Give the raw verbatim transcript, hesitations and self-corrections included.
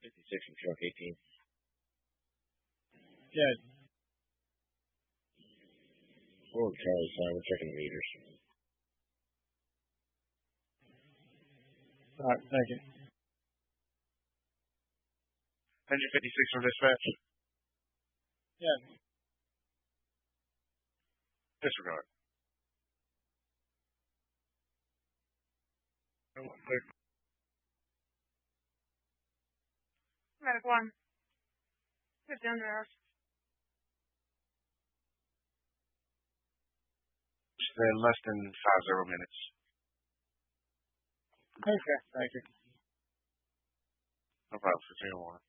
fifty-six from truck eighteen. Yeah. Ford Charlie sign. We're checking the meters. All right, thank you. Engine fifty-six from dispatch. Yeah. Disregard. Medic one. Get down there. In less than five zero minutes. Okay, thank you. No problem. fifteen oh one.